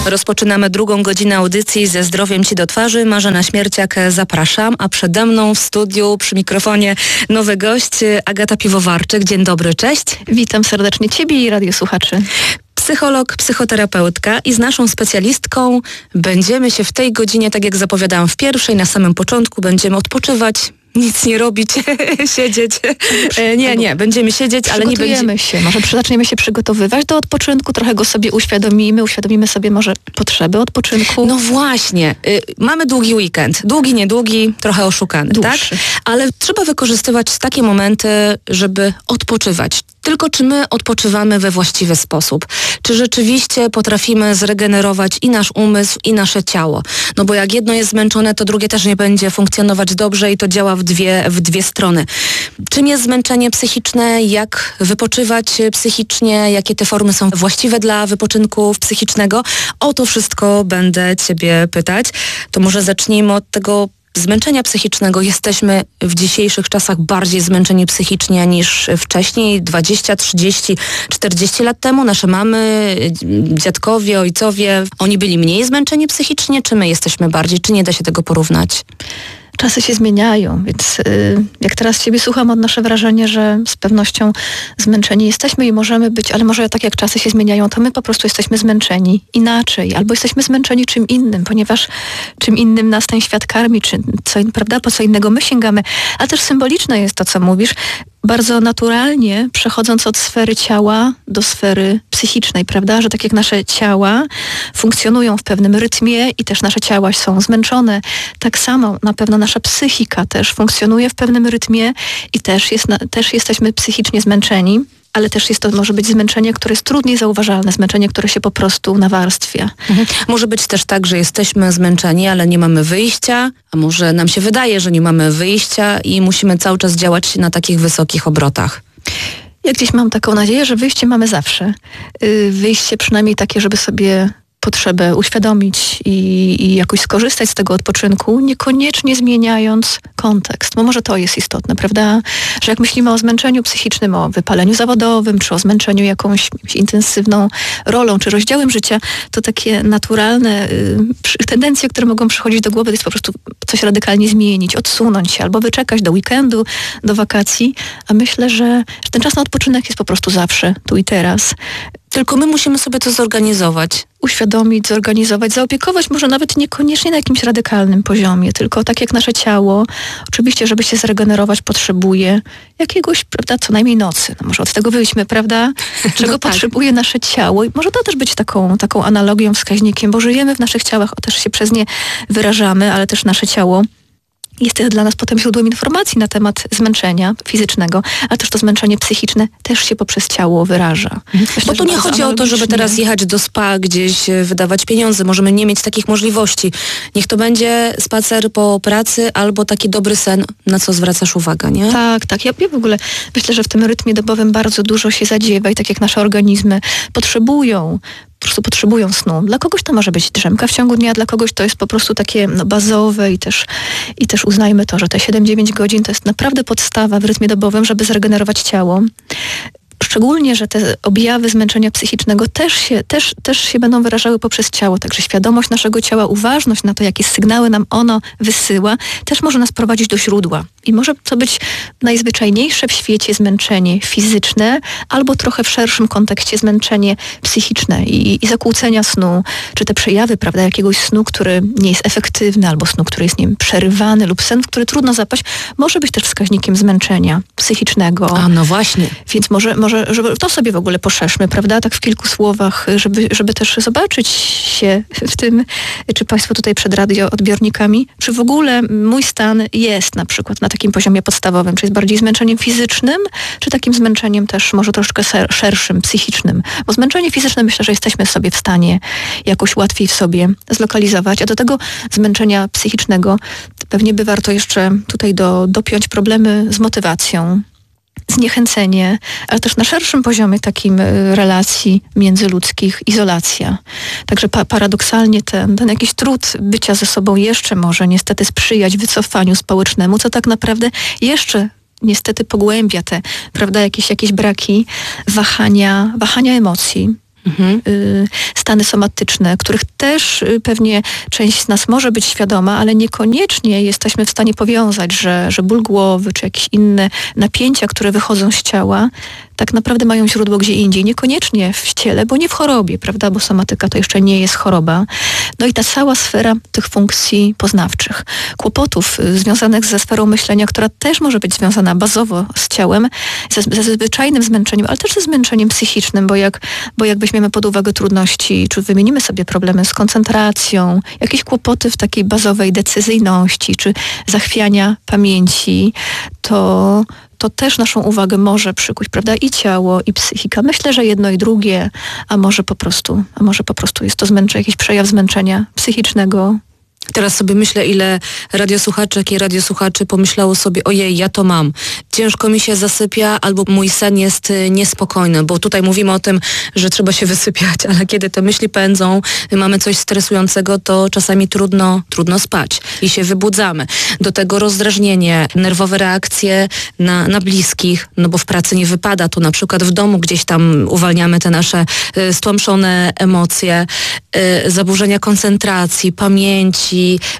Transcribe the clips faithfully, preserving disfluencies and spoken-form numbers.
Rozpoczynamy drugą godzinę audycji ze Zdrowiem Ci do twarzy. Marzena Śmierciak, zapraszam, a przede mną w studiu przy mikrofonie nowy gość, Agata Piwowarczyk. Dzień dobry, cześć. Witam serdecznie Ciebie i radiosłuchaczy. Psycholog, psychoterapeutka i z naszą specjalistką będziemy się w tej godzinie, tak jak zapowiadałam w pierwszej, na samym początku, będziemy odpoczywać, nic nie robić, siedzieć. E, nie, nie, będziemy siedzieć, ale nie będziemy się. Może zaczniemy się przygotowywać do odpoczynku, trochę go sobie uświadomimy, uświadomimy sobie może potrzeby odpoczynku. No właśnie, y, mamy długi weekend, długi, niedługi, trochę oszukany, Dłuższy. tak? Ale trzeba wykorzystywać takie momenty, żeby odpoczywać. Tylko czy my odpoczywamy we właściwy sposób? Czy rzeczywiście potrafimy zregenerować i nasz umysł, i nasze ciało? No bo jak jedno jest zmęczone, to drugie też nie będzie funkcjonować dobrze i to działa w dwie, w dwie strony. Czym jest zmęczenie psychiczne? Jak wypoczywać psychicznie? Jakie te formy są właściwe dla wypoczynku psychicznego? O to wszystko będę Ciebie pytać. To może zacznijmy od tego zmęczenia psychicznego. Jesteśmy w dzisiejszych czasach bardziej zmęczeni psychicznie niż wcześniej, dwadzieścia, trzydzieści, czterdzieści lat temu. Nasze mamy, dziadkowie, ojcowie, oni byli mniej zmęczeni psychicznie, czy my jesteśmy bardziej? Czy nie da się tego porównać? Czasy się zmieniają, więc yy, jak teraz Ciebie słucham, odnoszę wrażenie, że z pewnością zmęczeni jesteśmy i możemy być, ale może tak jak czasy się zmieniają, to my po prostu jesteśmy zmęczeni inaczej, albo jesteśmy zmęczeni czym innym, ponieważ czym innym nas ten świat karmi, czy co, prawda, po co innego my sięgamy, a też symboliczne jest to, co mówisz, bardzo naturalnie przechodząc od sfery ciała do sfery psychicznej, prawda? Że tak jak nasze ciała funkcjonują w pewnym rytmie i też nasze ciała są zmęczone, tak samo na pewno nasza psychika też funkcjonuje w pewnym rytmie i też, jest, też jesteśmy psychicznie zmęczeni, ale też jest to może być zmęczenie, które jest trudniej zauważalne, zmęczenie, które się po prostu nawarstwia. Mhm. Może być też tak, że jesteśmy zmęczeni, ale nie mamy wyjścia, a może nam się wydaje, że nie mamy wyjścia i musimy cały czas działać na takich wysokich obrotach. Ja gdzieś mam taką nadzieję, że wyjście mamy zawsze. Wyjście przynajmniej takie, żeby sobie potrzebę uświadomić i, i jakoś skorzystać z tego odpoczynku, niekoniecznie zmieniając kontekst. Bo może to jest istotne, prawda? Że jak myślimy o zmęczeniu psychicznym, o wypaleniu zawodowym, czy o zmęczeniu jakąś, jakąś intensywną rolą, czy rozdziałem życia, to takie naturalne y, tendencje, które mogą przychodzić do głowy, to jest po prostu coś radykalnie zmienić, odsunąć się, albo wyczekać do weekendu, do wakacji. A myślę, że, że ten czas na odpoczynek jest po prostu zawsze, tu i teraz. Tylko my musimy sobie to zorganizować. Uświadomić, zorganizować, zaopiekować może nawet niekoniecznie na jakimś radykalnym poziomie, tylko tak jak nasze ciało, oczywiście, żeby się zregenerować, potrzebuje jakiegoś, prawda, co najmniej nocy. No może od tego wyjdźmy, prawda? Czego no tak. Potrzebuje nasze ciało. I może to też być taką, taką analogią, wskaźnikiem, bo żyjemy w naszych ciałach, o, też się przez nie wyrażamy, ale też nasze ciało jest dla nas potem źródłem informacji na temat zmęczenia fizycznego, a też to zmęczenie psychiczne też się poprzez ciało wyraża. Myślę, bo tu nie chodzi o to, żeby teraz jechać do spa, gdzieś wydawać pieniądze. Możemy nie mieć takich możliwości. Niech to będzie spacer po pracy albo taki dobry sen, na co zwracasz uwagę, nie? Tak, tak. Ja, ja w ogóle myślę, że w tym rytmie dobowym bardzo dużo się zadziewa i tak jak nasze organizmy potrzebują po prostu potrzebują snu. Dla kogoś to może być drzemka w ciągu dnia, dla kogoś to jest po prostu takie no, bazowe i też, i też uznajmy to, że te siedem dziewięć godzin to jest naprawdę podstawa w rytmie dobowym, żeby zregenerować ciało. Szczególnie, że te objawy zmęczenia psychicznego też się, też, też się będą wyrażały poprzez ciało. Także świadomość naszego ciała, uważność na to, jakie sygnały nam ono wysyła, też może nas prowadzić do źródła. I może to być najzwyczajniejsze w świecie zmęczenie fizyczne, albo trochę w szerszym kontekście zmęczenie psychiczne i, i zakłócenia snu, czy te przejawy, prawda, jakiegoś snu, który nie jest efektywny, albo snu, który jest, nie wiem, przerywany, lub sen, w który trudno zapaść, może być też wskaźnikiem zmęczenia psychicznego. A no właśnie. Więc może, może żeby to sobie w ogóle poszerzmy, prawda, tak w kilku słowach, żeby, żeby też zobaczyć się w tym, czy Państwo tutaj przed radioodbiornikami, czy w ogóle mój stan jest na przykład na takim poziomie podstawowym, czy jest bardziej zmęczeniem fizycznym, czy takim zmęczeniem też może troszkę szerszym, psychicznym. Bo zmęczenie fizyczne myślę, że jesteśmy sobie w stanie jakoś łatwiej w sobie zlokalizować, a do tego zmęczenia psychicznego pewnie by warto jeszcze tutaj do, dopiąć problemy z motywacją, zniechęcenie, ale też na szerszym poziomie takim relacji międzyludzkich izolacja. Także pa- paradoksalnie ten, ten jakiś trud bycia ze sobą jeszcze może niestety sprzyjać wycofaniu społecznemu, co tak naprawdę jeszcze niestety pogłębia te, prawda, jakieś, jakieś braki wahania, wahania emocji. Mhm. stany somatyczne, których też pewnie część z nas może być świadoma, ale niekoniecznie jesteśmy w stanie powiązać, że, że ból głowy czy jakieś inne napięcia, które wychodzą z ciała, tak naprawdę mają źródło gdzie indziej. Niekoniecznie w ciele, bo nie w chorobie, prawda, bo somatyka to jeszcze nie jest choroba. No i ta cała sfera tych funkcji poznawczych, kłopotów y, związanych ze sferą myślenia, która też może być związana bazowo z ciałem, ze, ze zwyczajnym zmęczeniem, ale też ze zmęczeniem psychicznym, bo jak, bo jak weźmiemy pod uwagę trudności, czy wymienimy sobie problemy z koncentracją, jakieś kłopoty w takiej bazowej decyzyjności, czy zachwiania pamięci, to to też naszą uwagę może przykuć, prawda, i ciało, i psychika. Myślę, że jedno i drugie, a może po prostu, a może po prostu jest to zmęczenie, jakiś przejaw zmęczenia psychicznego. Teraz sobie myślę, ile radiosłuchaczek i radiosłuchaczy pomyślało sobie, ojej, ja to mam. Ciężko mi się zasypia, albo mój sen jest niespokojny, bo tutaj mówimy o tym, że trzeba się wysypiać, ale kiedy te myśli pędzą, mamy coś stresującego, to czasami trudno, trudno spać i się wybudzamy. Do tego rozdrażnienie, nerwowe reakcje na, na bliskich, no bo w pracy nie wypada, to na przykład w domu gdzieś tam uwalniamy te nasze y, stłamszone emocje, y, zaburzenia koncentracji, pamięci,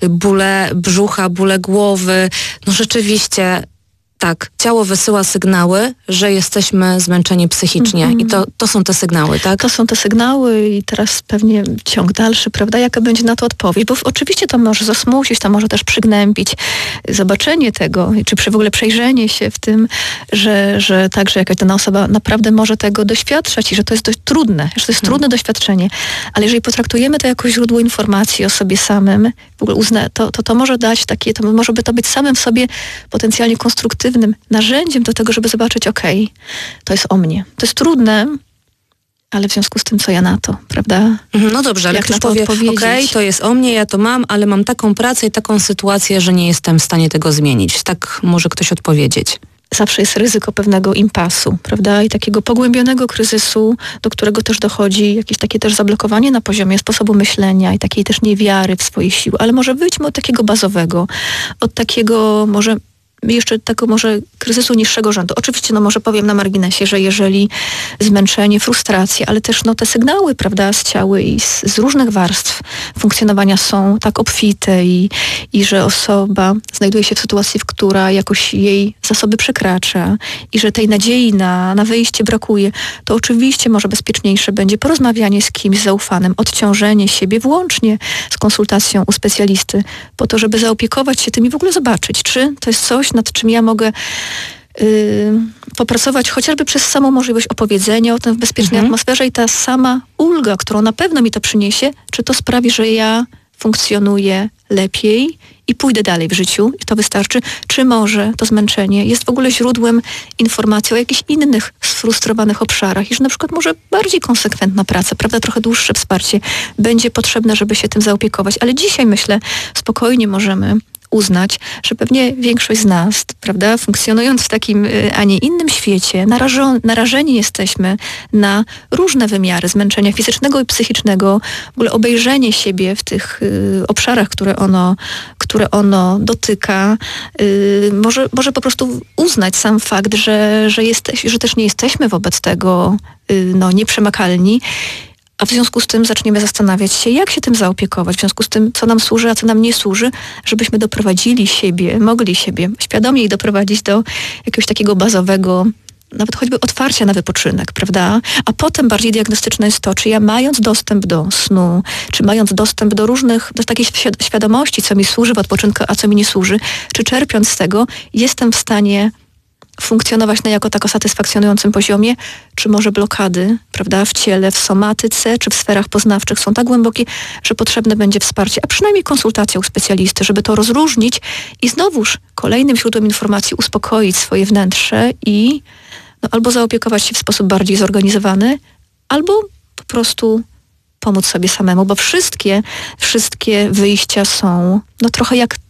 bóle brzucha, bóle głowy. No rzeczywiście tak, ciało wysyła sygnały, że jesteśmy zmęczeni psychicznie mm-hmm. i to, to są te sygnały, tak? To są te sygnały i teraz pewnie ciąg dalszy, prawda? Jaka będzie na to odpowiedź? Bo oczywiście to może zasmucić, to może też przygnębić zobaczenie tego, czy w ogóle przejrzenie się w tym, że, że tak, że jakaś dana osoba naprawdę może tego doświadczać i że to jest dość trudne, że to jest trudne mm. doświadczenie. Ale jeżeli potraktujemy to jako źródło informacji o sobie samym, w ogóle uzna, to, to, to może dać takie, to może by to być samym w sobie potencjalnie konstruktywnym narzędziem do tego, żeby zobaczyć, okej, okay, to jest o mnie. To jest trudne, ale w związku z tym, co ja na to, prawda? No dobrze, ale jak ktoś na to powie, odpowiedzieć? okej, okay, to jest o mnie, ja to mam, ale mam taką pracę i taką sytuację, że nie jestem w stanie tego zmienić. Tak może ktoś odpowiedzieć. Zawsze jest ryzyko pewnego impasu, prawda? I takiego pogłębionego kryzysu, do którego też dochodzi jakieś takie też zablokowanie na poziomie sposobu myślenia i takiej też niewiary w swoje siły. Ale może wyjdźmy od takiego bazowego, od takiego może jeszcze tego może kryzysu niższego rzędu. Oczywiście, no może powiem na marginesie, że jeżeli zmęczenie, frustracja, ale też no te sygnały, prawda, z ciała i z, z różnych warstw funkcjonowania są tak obfite i, i że osoba znajduje się w sytuacji, w która jakoś jej zasoby przekracza i że tej nadziei na, na wyjście brakuje, to oczywiście może bezpieczniejsze będzie porozmawianie z kimś zaufanym, odciążenie siebie włącznie z konsultacją u specjalisty, po to, żeby zaopiekować się tym i w ogóle zobaczyć, czy to jest coś, nad czym ja mogę yy, popracować chociażby przez samą możliwość opowiedzenia o tym w bezpiecznej mhm. atmosferze i ta sama ulga, którą na pewno mi to przyniesie, czy to sprawi, że ja funkcjonuję lepiej i pójdę dalej w życiu i to wystarczy, czy może to zmęczenie jest w ogóle źródłem informacji o jakichś innych sfrustrowanych obszarach i że na przykład może bardziej konsekwentna praca, prawda, trochę dłuższe wsparcie będzie potrzebne, żeby się tym zaopiekować. Ale dzisiaj myślę, spokojnie możemy uznać, że pewnie większość z nas, prawda, funkcjonując w takim, a nie innym świecie, narażo, narażeni jesteśmy na różne wymiary zmęczenia fizycznego i psychicznego, w ogóle obejrzenie siebie w tych y, obszarach, które ono, które ono dotyka, y, może, może po prostu uznać sam fakt, że, że, jesteś, że też nie jesteśmy wobec tego y, no, nieprzemakalni. A w związku z tym zaczniemy zastanawiać się, jak się tym zaopiekować, w związku z tym, co nam służy, a co nam nie służy, żebyśmy doprowadzili siebie, mogli siebie świadomie doprowadzić do jakiegoś takiego bazowego, nawet choćby otwarcia na wypoczynek, prawda? A potem bardziej diagnostyczne jest to, czy ja mając dostęp do snu, czy mając dostęp do różnych, do takiej świadomości, co mi służy w odpoczynku, a co mi nie służy, czy czerpiąc z tego, jestem w stanie funkcjonować na jako tako satysfakcjonującym poziomie, czy może blokady, prawda, w ciele, w somatyce, czy w sferach poznawczych są tak głębokie, że potrzebne będzie wsparcie, a przynajmniej konsultacja u specjalisty, żeby to rozróżnić i znowuż kolejnym źródłem informacji uspokoić swoje wnętrze i no, albo zaopiekować się w sposób bardziej zorganizowany, albo po prostu pomóc sobie samemu, bo wszystkie, wszystkie wyjścia są no trochę jak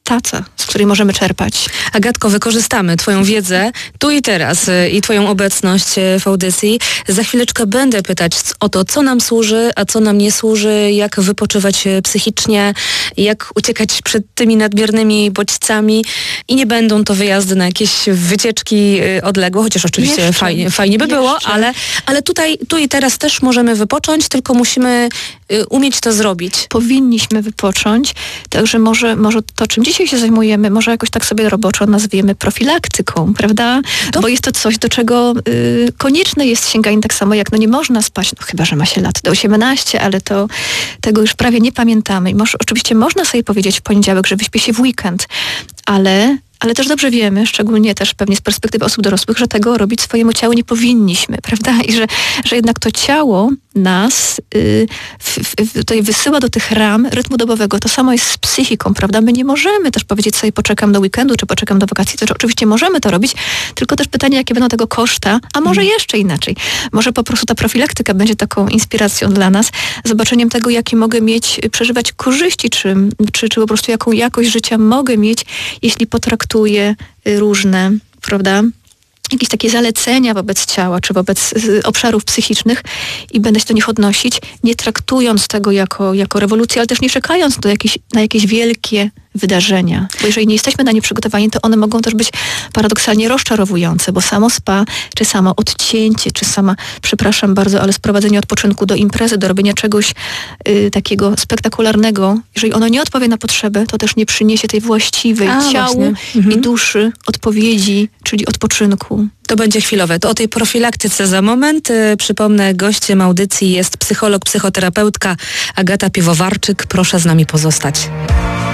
taca, z której możemy czerpać. Agatko, wykorzystamy Twoją wiedzę tu i teraz y, i Twoją obecność y, w audycji. Za chwileczkę będę pytać o to, co nam służy, a co nam nie służy, jak wypoczywać y, psychicznie, jak uciekać przed tymi nadmiernymi bodźcami i nie będą to wyjazdy na jakieś wycieczki y, odległe, chociaż oczywiście Jeszcze. fajnie, fajnie by Jeszcze. było, ale, ale tutaj, tu i teraz też możemy wypocząć, tylko musimy y, umieć to zrobić. Powinniśmy wypocząć, także może, może to, czym dzisiaj się zajmujemy, może jakoś tak sobie roboczo nazwiemy profilaktyką, prawda? To? Bo jest to coś, do czego y, konieczne jest sięganie, tak samo jak no nie można spać, no chyba, że ma się lat do osiemnastu, ale to tego już prawie nie pamiętamy. I może, oczywiście można sobie powiedzieć w poniedziałek, że wyśpię się w weekend, ale... Ale też dobrze wiemy, szczególnie też pewnie z perspektywy osób dorosłych, że tego robić swojemu ciału nie powinniśmy, prawda? I że, że jednak to ciało nas y, w, w, tutaj wysyła do tych ram rytmu dobowego. To samo jest z psychiką, prawda? My nie możemy też powiedzieć sobie poczekam do weekendu, czy poczekam do wakacji. To oczywiście możemy to robić, tylko też pytanie, jakie będą tego koszta, a może hmm. jeszcze inaczej. Może po prostu ta profilaktyka będzie taką inspiracją dla nas, zobaczeniem tego, jakie mogę mieć, przeżywać korzyści, czy, czy, czy po prostu jaką jakość życia mogę mieć, jeśli potraktuję różne, prawda, jakieś takie zalecenia wobec ciała, czy wobec y, obszarów psychicznych i będę się do nich odnosić, nie traktując tego jako, jako rewolucję, ale też nie czekając do jakieś, na jakieś wielkie wydarzenia. Bo jeżeli nie jesteśmy na nie przygotowani, to one mogą też być paradoksalnie rozczarowujące, bo samo spa, czy samo odcięcie, czy sama, przepraszam bardzo, ale sprowadzenie odpoczynku do imprezy, do robienia czegoś y, takiego spektakularnego, jeżeli ono nie odpowie na potrzebę, to też nie przyniesie tej właściwej A, ciału mhm. i duszy odpowiedzi, czyli odpoczynku. To będzie chwilowe. To o tej profilaktyce za moment. Yy, przypomnę, gościem audycji jest psycholog, psychoterapeutka Agata Piwowarczyk. Proszę z nami pozostać.